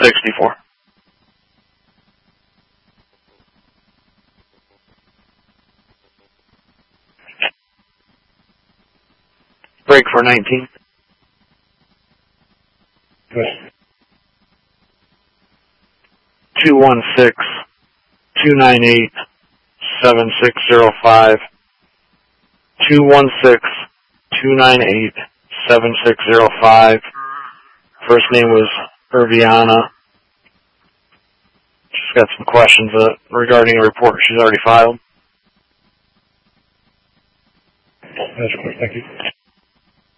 64. Break for 19. Good. 216-298-7605. 216-298-7605. First name was Irviana. She's got some questions regarding a report she's already filed. That's quick, thank you.